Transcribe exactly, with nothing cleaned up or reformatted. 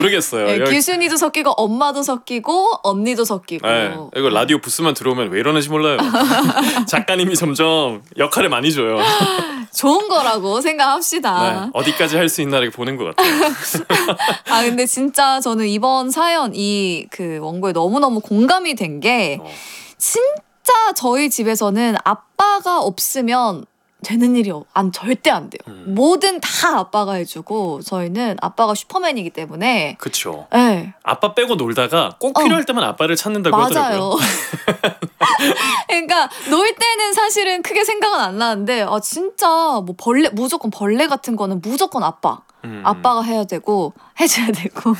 모르겠어요. 네, 여기- 규순이도 섞이고 엄마도 섞이고 언니도 섞이고. 네, 이거 라디오 부스만 들어오면 왜 이러는지 몰라요. 작가님이 점점 역할을 많이 줘요. 좋은 거라고 생각합시다. 네, 어디까지 할 수 있나를 보는 것 같아요. 아 근데 진짜 저는 이번 사연 이 그 원고에 너무너무 공감이 된 게 어. 진짜 저희 집에서는 아빠가 없으면 되는 일이 없- 안 절대 안 돼요. 음. 뭐든 다 아빠가 해주고 저희는 아빠가 슈퍼맨이기 때문에 그쵸. 네, 아빠 빼고 놀다가 꼭 필요할 때만 아빠를 찾는다고 하더라고요. 맞아요. 그러니까 놀 때는 사실은 크게 생각은 안 나는데 아 진짜 뭐 벌레 무조건 벌레 같은 거는 무조건 아빠 음, 음. 아빠가 해야 되고 해줘야 되고